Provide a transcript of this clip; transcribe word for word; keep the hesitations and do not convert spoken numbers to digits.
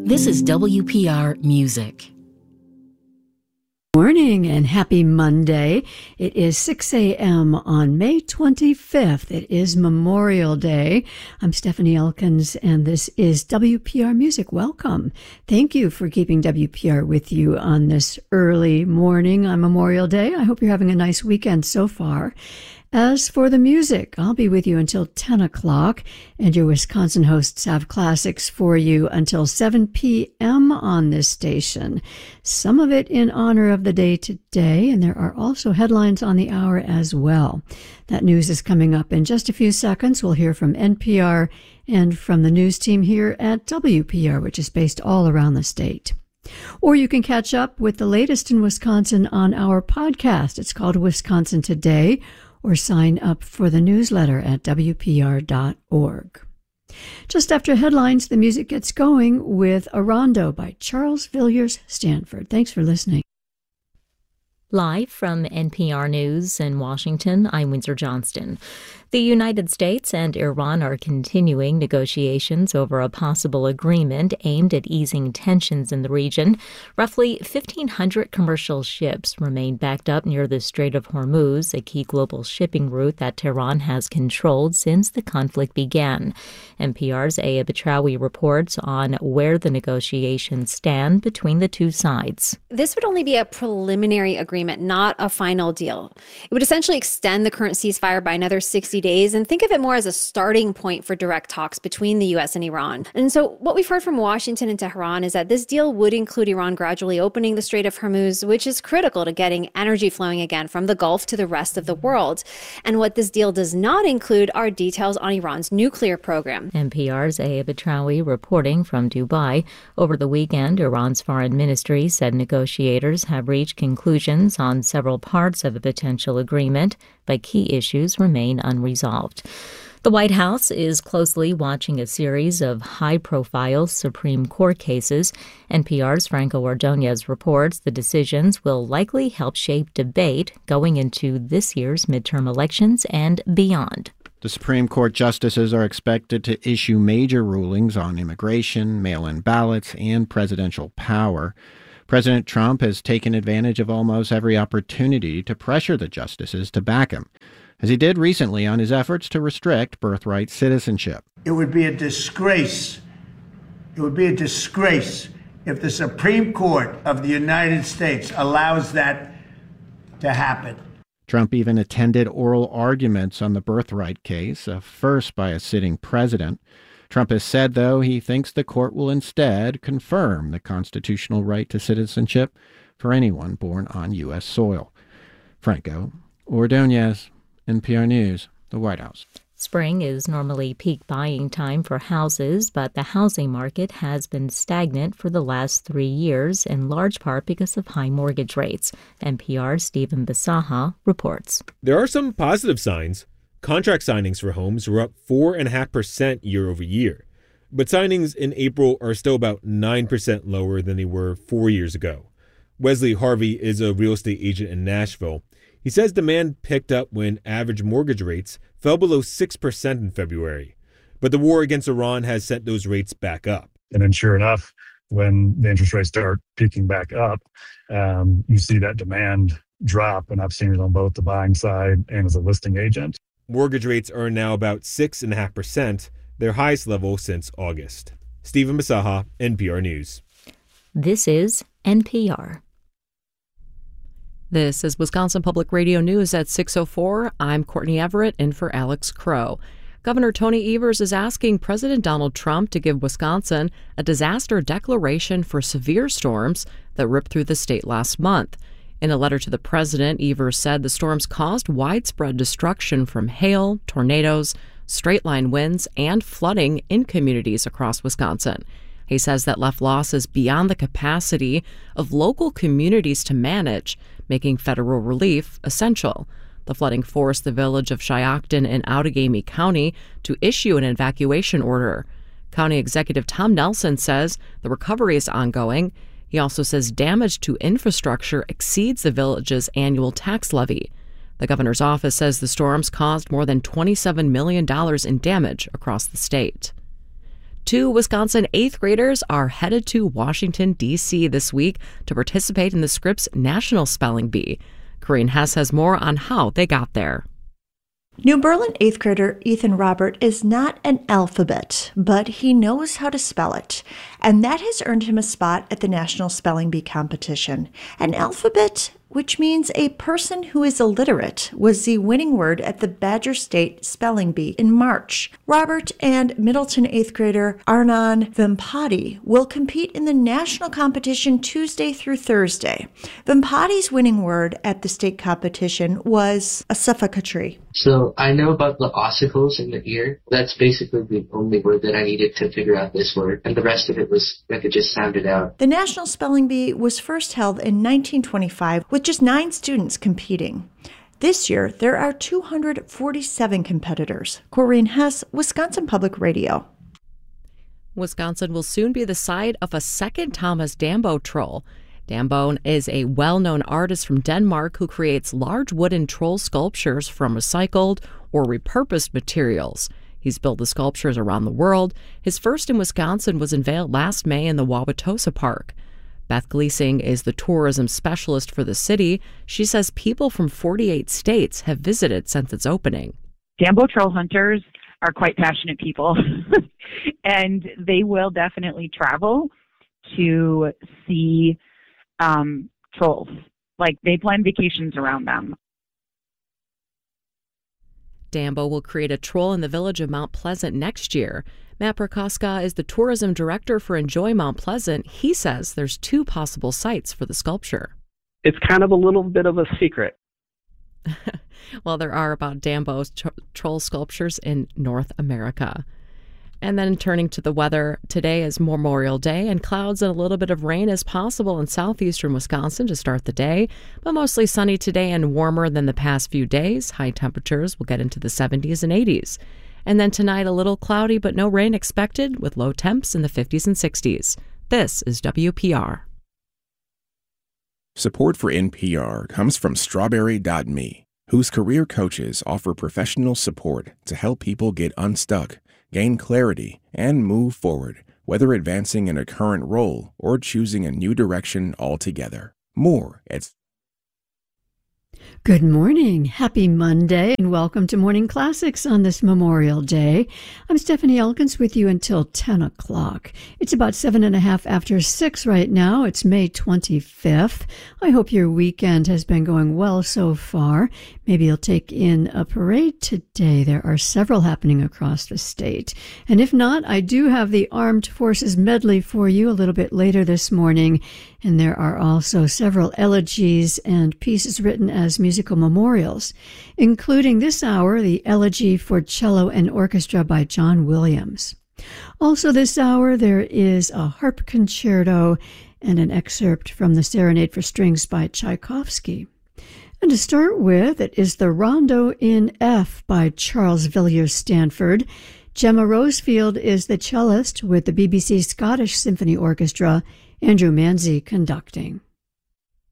This is W P R Music. Morning and happy Monday. It is six a.m. on May twenty-fifth. It is Memorial Day. I'm Stephanie Elkins, and this is W P R Music. Welcome. Thank you for keeping W P R with you on this early morning on Memorial Day. I hope you're having a nice weekend so far. As for the music, I'll be with you until ten o'clock, and your Wisconsin hosts have classics for you until seven p.m. on this station. Some of it in honor of the day today, and there are also headlines on the hour as well. That news is coming up in just a few seconds. We'll hear from N P R and from the news team here at W P R, which is based all around the state. Or you can catch up with the latest in Wisconsin on our podcast. It's called Wisconsin Today, or sign up for the newsletter at W P R dot org. Just after headlines, the music gets going with A Rondo by Charles Villiers Stanford. Thanks for listening. Live from N P R News in Washington, I'm Windsor Johnston. The United States and Iran are continuing negotiations over a possible agreement aimed at easing tensions in the region. Roughly fifteen hundred commercial ships remain backed up near the Strait of Hormuz, a key global shipping route that Tehran has controlled since the conflict began. N P R's Aya Betrawi reports on where the negotiations stand between the two sides. This would only be a preliminary agreement, not a final deal. It would essentially extend the current ceasefire by another sixty days, and think of it more as a starting point for direct talks between the U S and Iran. And so what we've heard from Washington and Tehran is that this deal would include Iran gradually opening the Strait of Hormuz, which is critical to getting energy flowing again from the Gulf to the rest of the world. And what this deal does not include are details on Iran's nuclear program. N P R's Aya Betrawi reporting from Dubai. Over the weekend, Iran's foreign ministry said negotiators have reached conclusions on several parts of a potential agreement, but key issues remain unresolved. The White House is closely watching a series of high-profile Supreme Court cases. N P R's Franco Ordonez reports the decisions will likely help shape debate going into this year's midterm elections and beyond. The Supreme Court justices are expected to issue major rulings on immigration, mail-in ballots, and presidential power. President Trump has taken advantage of almost every opportunity to pressure the justices to back him, as he did recently on his efforts to restrict birthright citizenship. It would be a disgrace. It would be a disgrace if the Supreme Court of the United States allows that to happen. Trump even attended oral arguments on the birthright case, a first by a sitting president. Trump has said, though, he thinks the court will instead confirm the constitutional right to citizenship for anyone born on U S soil. Franco Ordonez, N P R News, the White House. Spring is normally peak buying time for houses, but the housing market has been stagnant for the last three years, in large part because of high mortgage rates. N P R's Stephen Bisaha reports. There are some positive signs. Contract signings for homes were up four point five percent year over year, but signings in April are still about nine percent lower than they were four years ago. Wesley Harvey is a real estate agent in Nashville. He says demand picked up when average mortgage rates fell below six percent in February, but the war against Iran has sent those rates back up. And then sure enough, when the interest rates start peaking back up, um, you see that demand drop, and I've seen it on both the buying side and as a listing agent. Mortgage rates are now about six point five percent, their highest level since August. Stephen Bisaha, N P R News. This is N P R. This is Wisconsin Public Radio News at six oh four. I'm Courtney Everett, in for Alex Crow. Governor Tony Evers is asking President Donald Trump to give Wisconsin a disaster declaration for severe storms that ripped through the state last month. In a letter to the president, Evers said the storms caused widespread destruction from hail, tornadoes, straight-line winds, and flooding in communities across Wisconsin. He says that left losses beyond the capacity of local communities to manage, making federal relief essential. The flooding forced the village of Shiocton in Outagamie County to issue an evacuation order. County Executive Tom Nelson says the recovery is ongoing. He also says damage to infrastructure exceeds the village's annual tax levy. The governor's office says the storms caused more than twenty-seven million dollars in damage across the state. Two Wisconsin eighth graders are headed to Washington, D C this week to participate in the Scripps National Spelling Bee. Corinne Hess has more on how they got there. New Berlin eighth grader Ethan Robert is not an alphabet, but he knows how to spell it, and that has earned him a spot at the National Spelling Bee competition. An alphabet, which means a person who is illiterate, was the winning word at the Badger State Spelling Bee in March. Robert and Middleton eighth grader Arnon Vimpati will compete in the national competition Tuesday through Thursday. Vimpati's winning word at the state competition was a suffocatory. So I know about the ossicles in the ear. That's basically the only word that I needed to figure out this word, and the rest of it was I could just sound it out. The National Spelling Bee was first held in nineteen twenty-five with just nine students competing. This year, there are two hundred forty-seven competitors. Corinne Hess, Wisconsin Public Radio. Wisconsin will soon be the site of a second Thomas Dambo troll. Dambo is a well-known artist from Denmark who creates large wooden troll sculptures from recycled or repurposed materials. He's built the sculptures around the world. His first in Wisconsin was unveiled last May in the Wauwatosa Park. Beth Gleasing is the tourism specialist for the city. She says people from forty-eight states have visited since its opening. Dambo troll hunters are quite passionate people, and they will definitely travel to see um, trolls. Like, they plan vacations around them. Dambo will create a troll in the village of Mount Pleasant next year. Matt Prokoska is the tourism director for Enjoy Mount Pleasant. He says there's two possible sites for the sculpture. It's kind of a little bit of a secret. Well, there are about Dambo's tr- troll sculptures in North America. And then turning to the weather, today is Memorial Day, and clouds and a little bit of rain is possible in southeastern Wisconsin to start the day, but mostly sunny today and warmer than the past few days. High temperatures will get into the seventies and eighties. And then tonight, a little cloudy, but no rain expected, with low temps in the fifties and sixties. This is W P R. Support for N P R comes from Strawberry dot me, whose career coaches offer professional support to help people get unstuck, gain clarity, and move forward, whether advancing in a current role or choosing a new direction altogether. More at Good morning. Happy Monday, and welcome to Morning Classics on this Memorial Day. I'm Stephanie Elkins with you until ten o'clock. It's about seven and a half after six right now. It's May twenty-fifth. I hope your weekend has been going well so far. Maybe you'll take in a parade today. There are several happening across the state. And if not, I do have the Armed Forces medley for you a little bit later this morning. And there are also several elegies and pieces written as musical memorials, including this hour, the Elegy for Cello and Orchestra by John Williams. Also this hour, there is a harp concerto and an excerpt from the Serenade for Strings by Tchaikovsky. And to start with, it is the Rondo in F by Charles Villiers Stanford. Gemma Rosefield is the cellist with the B B C Scottish Symphony Orchestra, Andrew Manzi conducting.